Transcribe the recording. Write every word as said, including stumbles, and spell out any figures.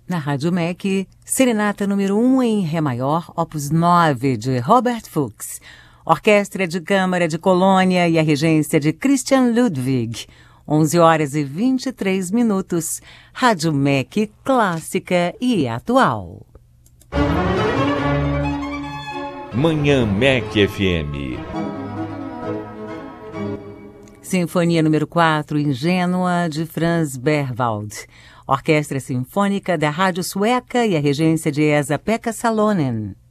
Na Rádio M E C, Serenata número um em Ré maior, opus nove, de Robert Fuchs. Orquestra de Câmara de Colônia e a regência de Christian Ludwig. onze horas e vinte e três minutos. Rádio M E C, clássica e atual. Manhã M E C F M. Sinfonia número quatro, Ingênua, de Franz Berwald. Orquestra Sinfônica da Rádio Sueca e a regência de Esa-Pekka Salonen.